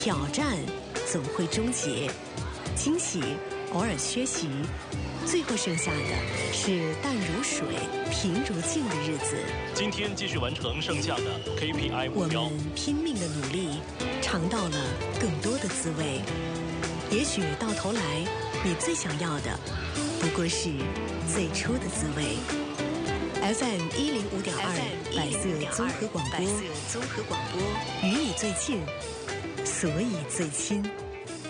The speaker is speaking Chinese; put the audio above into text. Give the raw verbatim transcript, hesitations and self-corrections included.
挑战总会终结，惊喜偶尔缺席，最后剩下的是淡如水、平如镜的日子。 今天继续完成剩下的 K P I 目标。 我们拼命的努力，尝到了更多的滋味。也许到头来，你最想要的不过是最初的滋味。F M 一零五点二，百色综合广播，百色综合广播，与你最近，所以最亲。